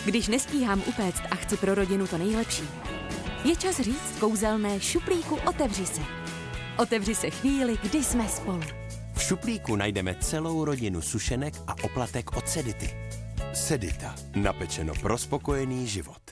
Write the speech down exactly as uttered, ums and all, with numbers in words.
Když nestíhám upéct a chci pro rodinu to nejlepší, je čas říct kouzelné šuplíku otevři se. Otevři se chvíli, kdy jsme spolu. V šuplíku najdeme celou rodinu sušenek a oplatek od Sedity. Sedita. Napečeno pro spokojený život.